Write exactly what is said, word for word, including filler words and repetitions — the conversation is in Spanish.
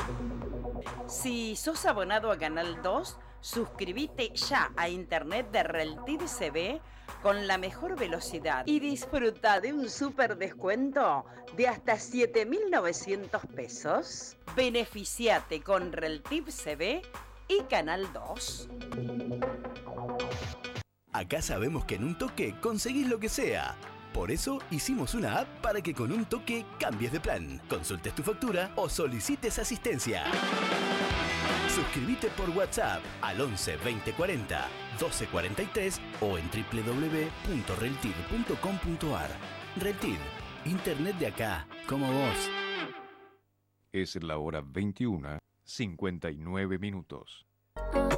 Si sos abonado a Canal dos, suscríbete ya a internet de Reltiv C V con la mejor velocidad y disfruta de un súper descuento de hasta siete mil novecientos pesos. Beneficiate con Reltiv C V y Canal dos. Acá sabemos que en un toque conseguís lo que sea. Por eso hicimos una app para que con un toque cambies de plan, consultes tu factura o solicites asistencia. Suscríbete por WhatsApp al once veinte cuarenta doce cuarenta y tres o en doble u doble u doble u punto reltiv punto com punto ar. Reltiv, internet de acá, como vos. Es la hora veintiuna, cincuenta y nueve minutos.